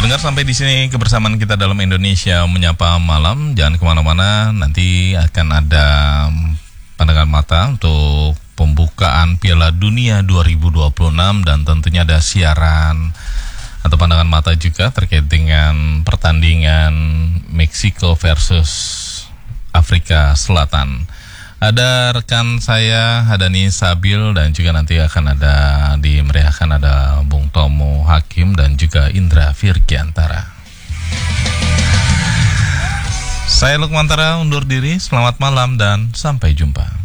Pendengar, sampai di sini kebersamaan kita dalam Indonesia Menyapa Malam. Jangan kemana-mana, nanti akan ada pandangan mata untuk pembukaan Piala Dunia 2026 dan tentunya ada siaran atau pandangan mata juga terkait dengan pertandingan Meksiko versus Afrika Selatan. Ada rekan saya Hadani Sabil dan juga nanti akan ada dimeriahkan ada Bung Tomo Hakim dan juga Indra Virgiantara. Saya Lukmantara undur diri, selamat malam dan sampai jumpa.